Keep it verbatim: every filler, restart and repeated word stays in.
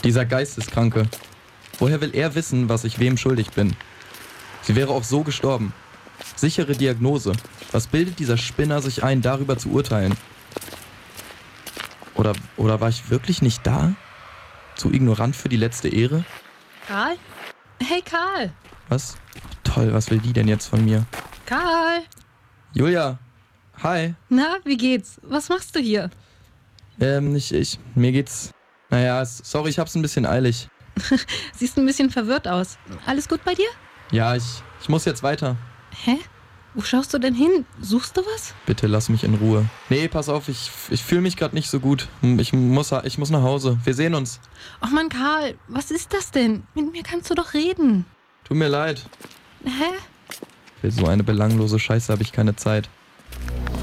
Dieser Geisteskranke. Woher will er wissen, was ich wem schuldig bin? Sie wäre auch so gestorben. Sichere Diagnose. Was bildet dieser Spinner sich ein, darüber zu urteilen? Oder, oder war ich wirklich nicht da? Zu ignorant für die letzte Ehre? Karl? Hey Karl! Was? Toll, was will die denn jetzt von mir? Karl! Julia! Hi! Na, wie geht's? Was machst du hier? Ähm, nicht ich. Mir geht's... Naja, es- sorry, ich hab's ein bisschen eilig. Siehst ein bisschen verwirrt aus. Alles gut bei dir? Ja, ich, ich muss jetzt weiter. Hä? Wo schaust du denn hin? Suchst du was? Bitte lass mich in Ruhe. Nee, pass auf, ich, ich fühle mich gerade nicht so gut. Ich muss, ich muss nach Hause. Wir sehen uns. Och Mann, Karl, was ist das denn? Mit mir kannst du doch reden. Tut mir leid. Hä? Für so eine belanglose Scheiße habe ich keine Zeit.